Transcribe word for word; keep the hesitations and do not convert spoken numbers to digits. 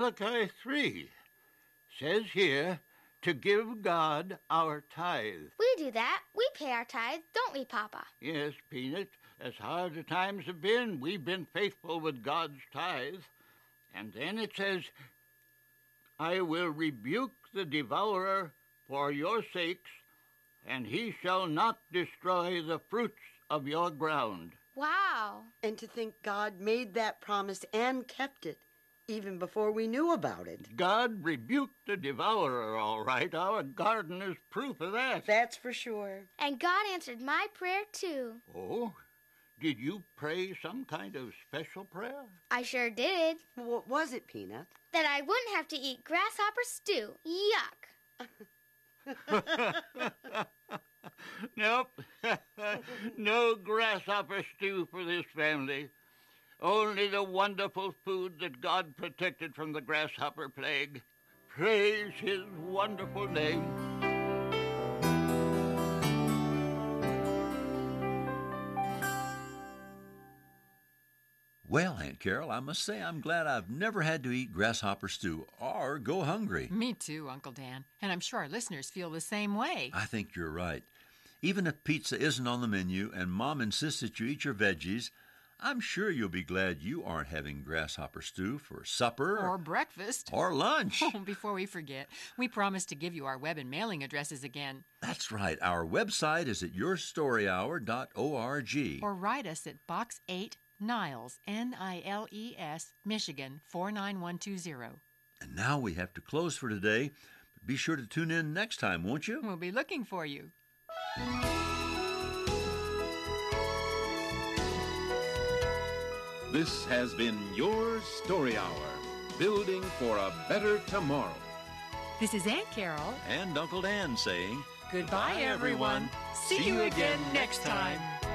Malachi three says here to give God our tithe. We do that. We pay our tithe, don't we, Papa? Yes, Peanut. As hard as times have been, we've been faithful with God's tithe. And then it says, I will rebuke the devourer for your sakes, and he shall not destroy the fruits of your ground. Wow. And to think God made that promise and kept it, even before we knew about it. God rebuked the devourer, all right. Our garden is proof of that. That's for sure. And God answered my prayer, too. Oh? Did you pray some kind of special prayer? I sure did. What was it, Peanut? That I wouldn't have to eat grasshopper stew. Yuck. Nope. No grasshopper stew for this family. Only the wonderful food that God protected from the grasshopper plague. Praise his wonderful name. Well, Aunt Carol, I must say I'm glad I've never had to eat grasshopper stew or go hungry. Me too, Uncle Dan. And I'm sure our listeners feel the same way. I think you're right. Even if pizza isn't on the menu and Mom insists that you eat your veggies, I'm sure you'll be glad you aren't having grasshopper stew for supper. Or breakfast. Or lunch. Oh, before we forget, we promised to give you our web and mailing addresses again. That's right. Our website is at your story hour dot org. Or write us at Box eight, Niles, N I L E S, Michigan, four nine one two zero. And now we have to close for today. But be sure to tune in next time, won't you? We'll be looking for you. This has been Your Story Hour, building for a better tomorrow. This is Aunt Carol. And Uncle Dan saying, Goodbye, Bye, everyone. everyone. See you again next time.